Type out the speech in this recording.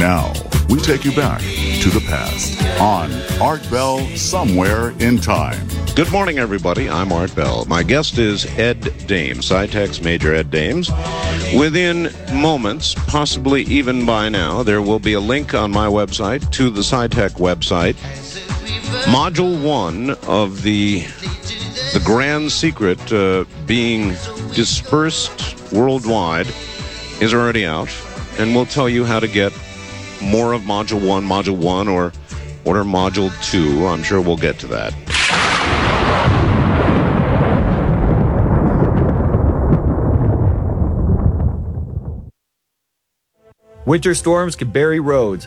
Now, we take you back to the past on Art Bell Somewhere in Time. Good morning, everybody. I'm Art Bell. My guest is Ed Dames, SciTech's Major Ed Dames. Within moments, possibly even by now, there will be a link on my website to the SciTech website. Module 1 of the grand secret being dispersed worldwide is already out, and we'll tell you how to get more of Module 1, or order Module 2. I'm sure we'll get to that. Winter storms can bury roads,